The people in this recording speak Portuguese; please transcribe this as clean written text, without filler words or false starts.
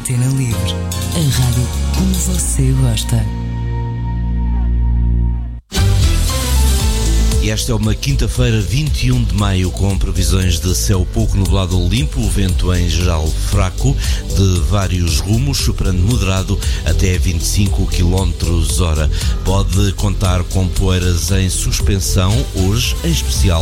Antena Livre, a rádio como você gosta. E esta é uma quinta-feira, 21 de maio, com previsões de céu pouco nublado ou limpo, o vento em geral fraco, de vários rumos, superando moderado até 25 km/h. Pode contar com poeiras em suspensão, hoje, em especial